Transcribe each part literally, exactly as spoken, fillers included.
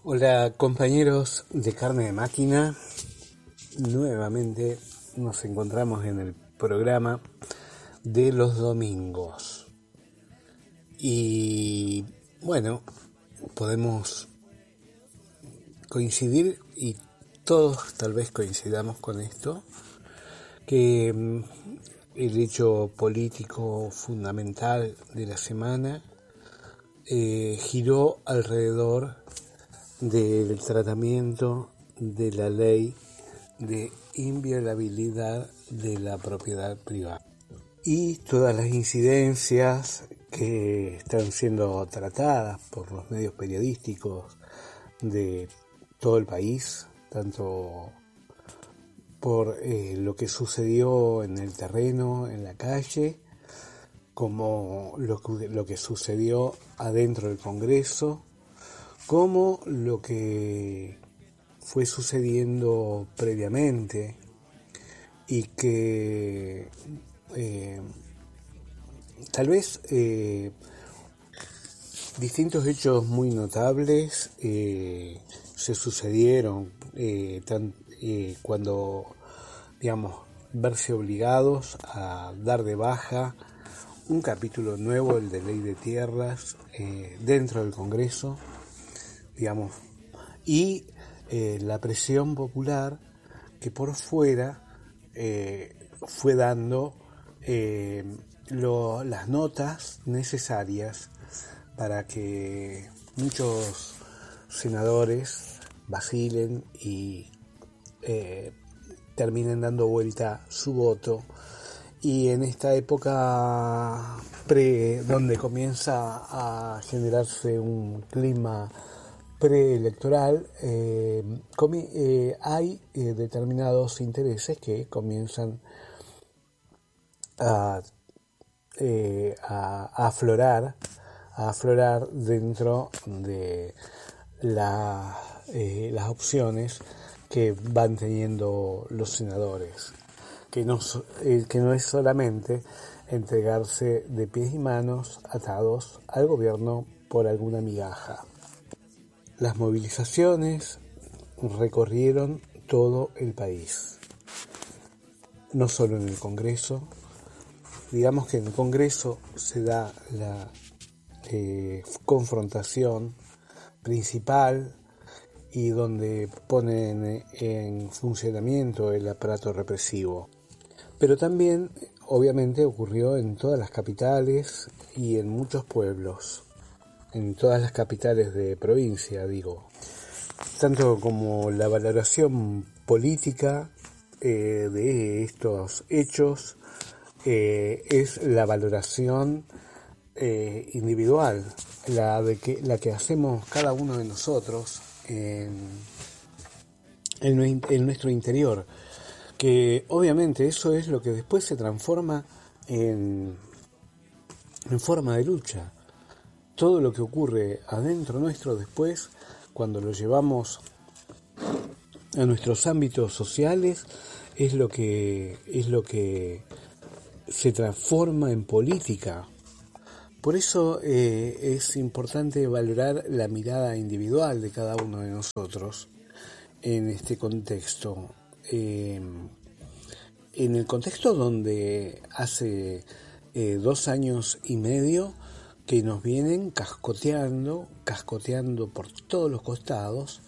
Hola compañeros de Carne de Máquina, nuevamente nos encontramos en el programa de los domingos y bueno, podemos coincidir y todos tal vez coincidamos con esto, que el hecho político fundamental de la semana eh, giró alrededor del tratamiento de la ley de inviolabilidad de la propiedad privada y todas las incidencias que están siendo tratadas por los medios periodísticos de todo el país, tanto por eh, lo que sucedió en el terreno, en la calle, como lo que, lo que sucedió adentro del Congreso, como lo que fue sucediendo previamente y que eh, tal vez eh, distintos hechos muy notables eh, se sucedieron eh, tan, eh, cuando, digamos, verse obligados a dar de baja un capítulo nuevo, el de Ley de Tierras, eh, dentro del Congreso, digamos, y eh, la presión popular que por fuera eh, fue dando eh, lo, las notas necesarias para que muchos senadores vacilen y eh, terminen dando vuelta su voto. Y en esta época pre, donde comienza a generarse un clima preelectoral, eh, comi- eh, hay eh, determinados intereses que comienzan a, eh, a, a aflorar, a aflorar dentro de la, eh, las opciones que van teniendo los senadores, que no, eh, que no es solamente entregarse de pies y manos atados al gobierno por alguna migaja. Las movilizaciones recorrieron todo el país, no solo en el Congreso. Digamos que en el Congreso se da la eh, confrontación principal y donde ponen en funcionamiento el aparato represivo. Pero también, obviamente, ocurrió en todas las capitales y en muchos pueblos. En todas las capitales de provincia, digo, tanto como la valoración política eh, de estos hechos eh, es la valoración eh, individual, la de que la que hacemos cada uno de nosotros en, en, en nuestro interior, que obviamente eso es lo que después se transforma en, en forma de lucha. Todo lo que ocurre adentro nuestro después, cuando lo llevamos a nuestros ámbitos sociales, es lo que es lo que se transforma en política. Por eso eh, es importante valorar la mirada individual de cada uno de nosotros en este contexto. Eh, en el contexto donde hace eh, dos años y medio que nos vienen cascoteando, cascoteando por todos los costados,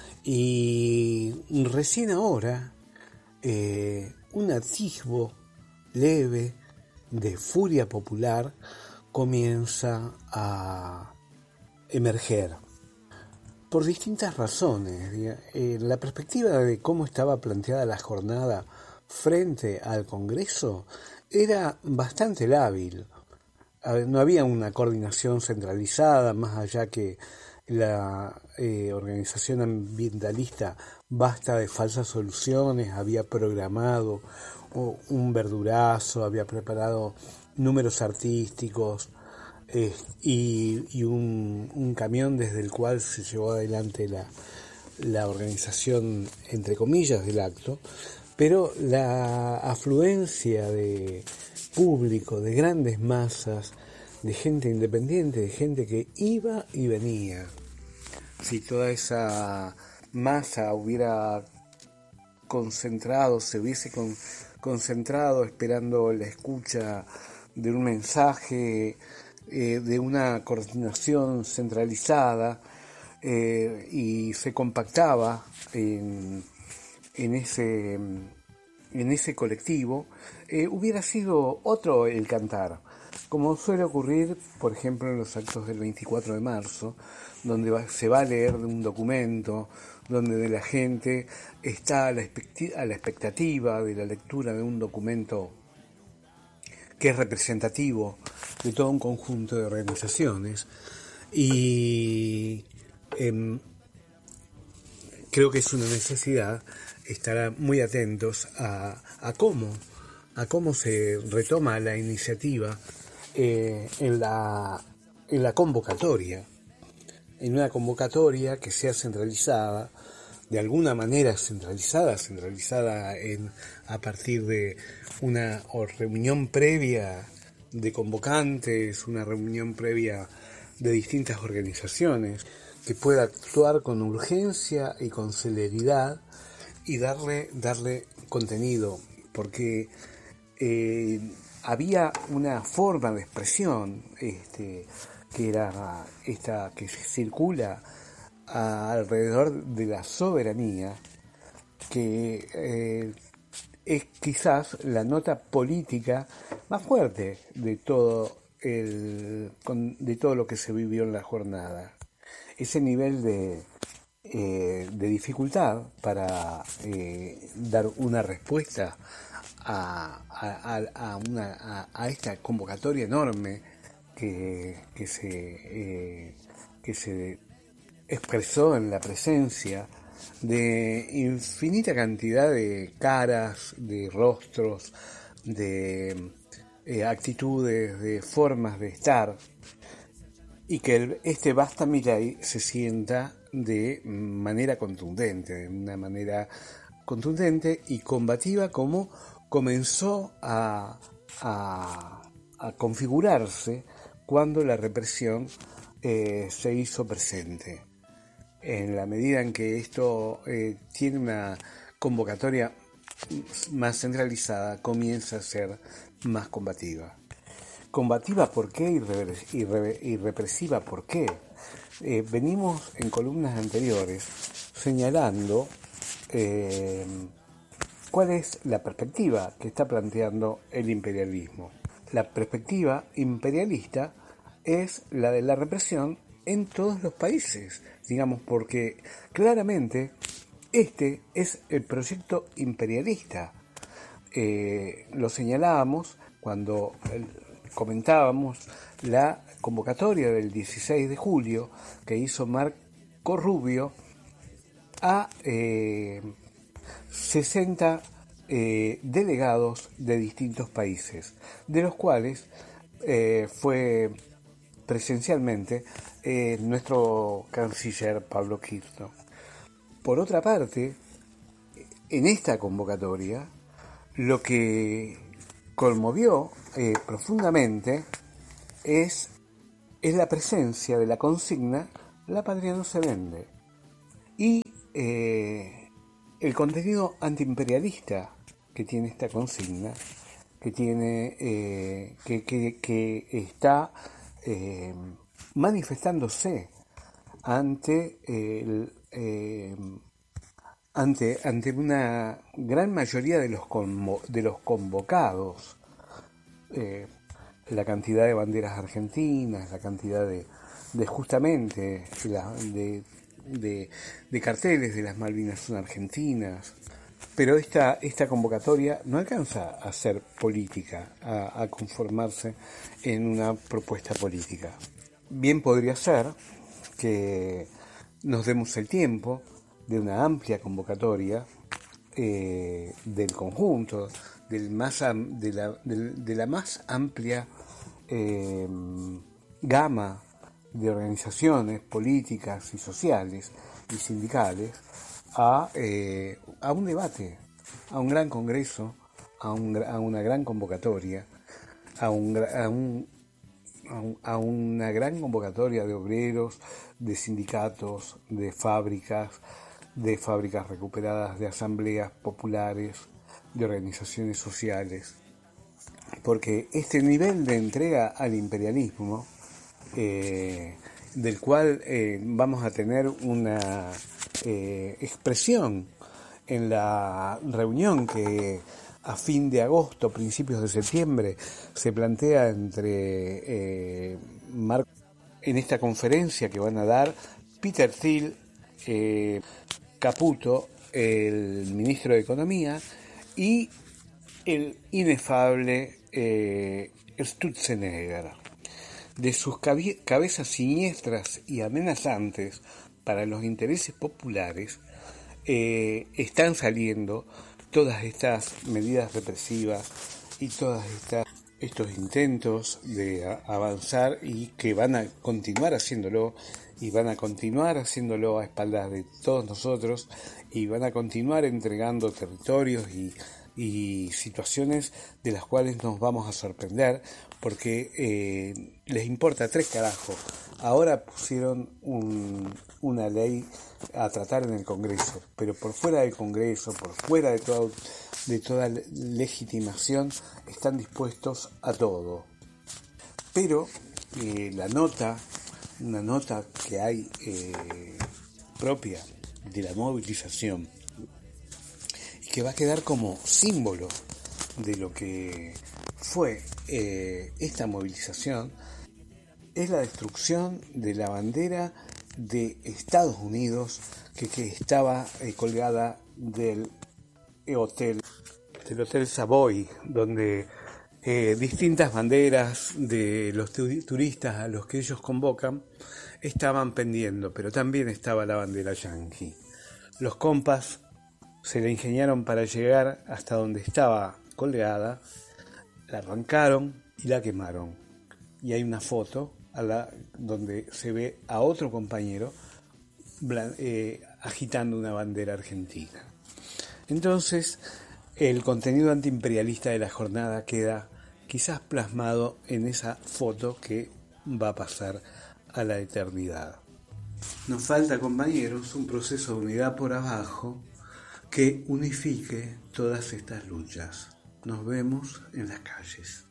y recién ahora eh, un atisbo leve de furia popular comienza a emerger por distintas razones. Eh, la perspectiva de cómo estaba planteada la jornada frente al Congreso era bastante lábil. No había una coordinación centralizada, más allá que la eh, organización ambientalista Basta de Falsas Soluciones había programado un verdurazo, había preparado números artísticos eh, y, y un, un camión desde el cual se llevó adelante la, la organización, entre comillas, del acto, pero la afluencia de público, de grandes masas, de gente independiente, de gente que iba y venía, si toda esa masa hubiera concentrado, se hubiese con, concentrado esperando la escucha de un mensaje, eh, de una coordinación centralizada, eh, y se compactaba en, en ese en ese colectivo, eh, hubiera sido otro el cantar, como suele ocurrir, por ejemplo, en los actos del veinticuatro de marzo, donde va, se va a leer un documento, donde de la gente está a la, a la expectativa de la lectura de un documento que es representativo de todo un conjunto de organizaciones, y eh, creo que es una necesidad estar muy atentos a, a cómo a cómo se retoma la iniciativa eh, en la en la convocatoria, en una convocatoria que sea centralizada, de alguna manera centralizada, centralizada en a partir de una reunión previa de convocantes, una reunión previa de distintas organizaciones, que pueda actuar con urgencia y con celeridad y darle, darle contenido, porque eh, había una forma de expresión este, que era esta que circula alrededor de la soberanía, que eh, es quizás la nota política más fuerte de todo el, de todo lo que se vivió en la jornada. Ese nivel de Eh, de dificultad para eh, dar una respuesta a, a, a, una, a, a esta convocatoria enorme que, que, se, eh, que se expresó en la presencia de infinita cantidad de caras, de rostros, de eh, actitudes, de formas de estar, y que el, este Basta Milei se sienta de manera contundente, de una manera contundente y combativa, como comenzó a, a, a configurarse cuando la represión eh, se hizo presente. En la medida en que esto eh, tiene una convocatoria más centralizada, comienza a ser más combativa. Combativa, ¿por qué? Y, re, y, re, y represiva, ¿por qué? Eh, venimos en columnas anteriores señalando eh, cuál es la perspectiva que está planteando el imperialismo. La perspectiva imperialista es la de la represión en todos los países, digamos, porque claramente este es el proyecto imperialista. Eh, lo señalábamos cuando el, comentábamos la convocatoria del dieciséis de julio que hizo Marco Rubio a eh, sesenta eh, delegados de distintos países, de los cuales eh, fue presencialmente eh, nuestro canciller Pablo Kirchner. Por otra parte, en esta convocatoria, lo que conmovió eh, profundamente es, es la presencia de la consigna "La patria no se vende", y eh, el contenido antiimperialista que tiene esta consigna, que tiene eh, que, que, que está eh, manifestándose ante el eh, ante ante una gran mayoría de los convo, de los convocados, eh, la cantidad de banderas argentinas, la cantidad de, de justamente la, de, de, de carteles de las Malvinas son argentinas, pero esta esta convocatoria no alcanza a ser política, a, a conformarse en una propuesta política. Bien podría ser que nos demos el tiempo de una amplia convocatoria eh, del conjunto, del más, de, la, de, de la más amplia eh, gama de organizaciones políticas y sociales y sindicales a, eh, a un debate, a un gran congreso, a, un, a una gran convocatoria, a, un, a, un, a, un, a una gran convocatoria de obreros, de sindicatos, de fábricas, de fábricas recuperadas, de asambleas populares, de organizaciones sociales. Porque este nivel de entrega al imperialismo, eh, del cual eh, vamos a tener una eh, expresión en la reunión que a fin de agosto, principios de septiembre, se plantea entre eh, Mar- en esta conferencia que van a dar Peter Thiel, eh, Caputo, el ministro de Economía, y el inefable eh, Sturzenegger. De sus cabe- cabezas siniestras y amenazantes para los intereses populares, eh, están saliendo todas estas medidas represivas y todas estas estos intentos de a- avanzar, y que van a continuar haciéndolo y van a continuar haciéndolo a espaldas de todos nosotros, y van a continuar entregando territorios y, y situaciones de las cuales nos vamos a sorprender, porque eh, les importa tres carajos. Ahora pusieron un, una ley a tratar en el Congreso, pero por fuera del Congreso, por fuera de todo, de toda legitimación, están dispuestos a todo. Pero eh, la nota, una nota que hay eh, propia de la movilización, y que va a quedar como símbolo de lo que fue eh, esta movilización, es la destrucción de la bandera de Estados Unidos que, que estaba eh, colgada del hotel, del hotel Savoy, donde eh, distintas banderas de los tu- turistas a los que ellos convocan estaban pendiendo, pero también estaba la bandera yanqui. Los compas se la ingeniaron para llegar hasta donde estaba colgada, la arrancaron y la quemaron. Y hay una foto a la, donde se ve a otro compañero blan, eh, agitando una bandera argentina. Entonces, el contenido antiimperialista de la jornada queda quizás plasmado en esa foto que va a pasar a la eternidad. Nos falta, compañeros, un proceso de unidad por abajo que unifique todas estas luchas. Nos vemos en las calles.